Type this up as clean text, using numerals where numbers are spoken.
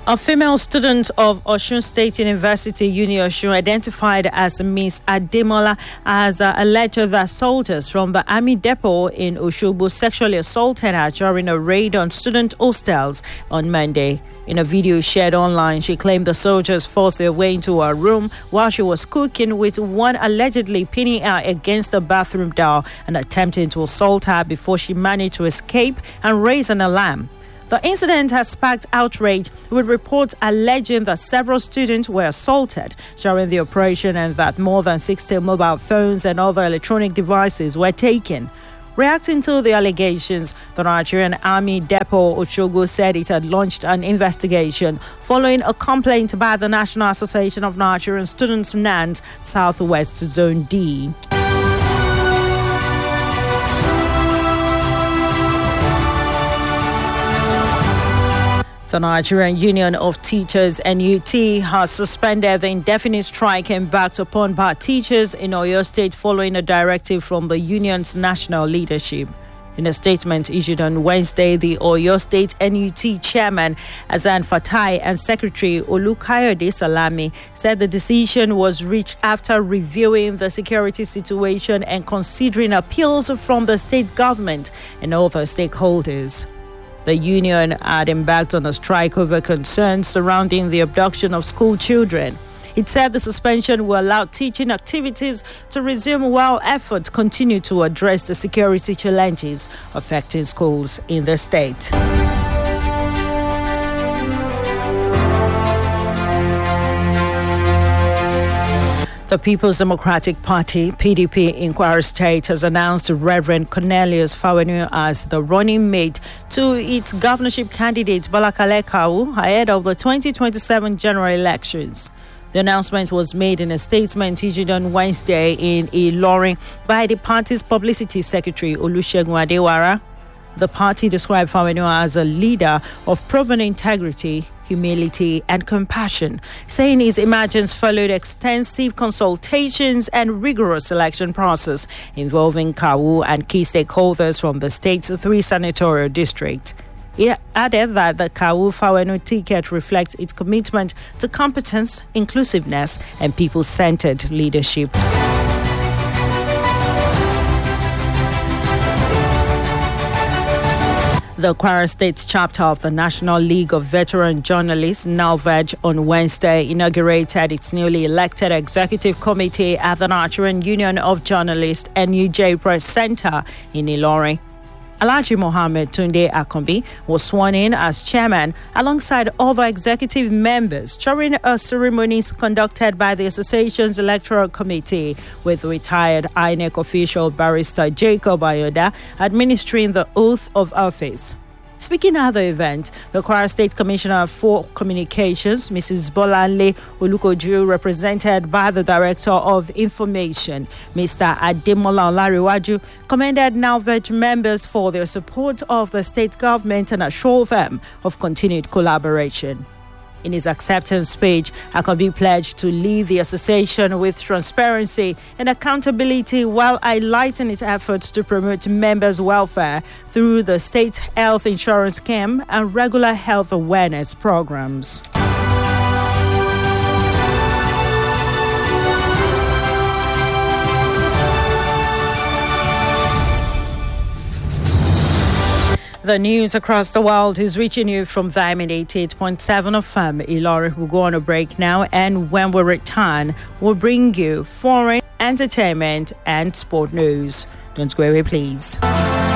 A female student of Osun State University, Uni Osun, identified as Miss Ademola, has alleged that soldiers from the Army Depot in Osogbo sexually assaulted her during a raid on student hostels on Monday. In a video shared online, she claimed the soldiers forced their way into her room while she was cooking, with one allegedly pinning her against a bathroom door and attempting to assault her before she managed to escape and raise an alarm. The incident has sparked outrage, with reports alleging that several students were assaulted during the operation and that more than 60 mobile phones and other electronic devices were taken. Reacting to the allegations, the Nigerian Army Depot Osogbo said it had launched an investigation following a complaint by the National Association of Nigerian Students NANS Southwest Zone D. The Nigerian Union of Teachers (NUT) has suspended the indefinite strike embarked upon by teachers in Oyo State following a directive from the union's national leadership. In a statement issued on Wednesday, the Oyo State NUT chairman Hassan Fatai and Secretary Olukayode Salami said the decision was reached after reviewing the security situation and considering appeals from the state government and other stakeholders. The union had embarked on a strike over concerns surrounding the abduction of school children. It said the suspension will allow teaching activities to resume while efforts continue to address the security challenges affecting schools in the state. The People's Democratic Party, PDP, in Kwara State has announced Reverend Cornelius Fawenu as the running mate to its governorship candidate Bala Kale Kawu ahead of the 2027 general elections. The announcement was made in a statement issued on Wednesday in Ilorin by the party's publicity secretary Olusegun Adewara. The party described Fawenu as a leader of proven integrity, humility and compassion, saying his emergence followed extensive consultations and rigorous selection process involving Kawu and key stakeholders from the state's 3 senatorial districts. He added that the Kawu Fawenu ticket reflects its commitment to competence, inclusiveness and people-centered leadership. The Kwara State chapter of the National League of Veteran Journalists, NALVEJ, on Wednesday inaugurated its newly elected executive committee at the Nigerian Union of Journalists NUJ Press Center in Ilorin. Alhaji Mohammed Tunde Akombi was sworn in as chairman alongside other executive members during a ceremony conducted by the association's electoral committee, with retired INEC official Barrister Jacob Ayoda administering the oath of office. Speaking at the event, the Kwara State Commissioner for Communications, Mrs. Bolanle Olukoju, represented by the Director of Information, Mr. Ademola Olariwaju, commended NALVEJ members for their support of the state government and assured them of continued collaboration. In his acceptance speech, Akombi pledged to lead the association with transparency and accountability while highlighting its efforts to promote members' welfare through the state health insurance scheme and regular health awareness programs. The news across the world is reaching you from Diamond 88.7 FM. Ilorin will go on a break now, and when we return, we'll bring you foreign, entertainment and sport news. Don't go away, please.